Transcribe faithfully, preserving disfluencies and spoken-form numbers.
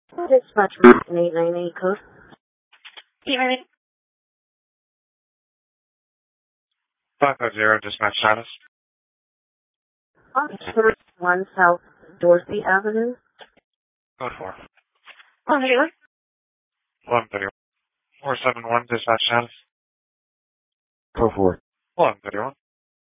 Dispatch eight nine eight code. eight nine eight. five five zero, dispatch status. On one South Dorothy Avenue. Code four. On zero. eleven thirty-one. four seven one, dispatch status. Code four. eleven thirty-one.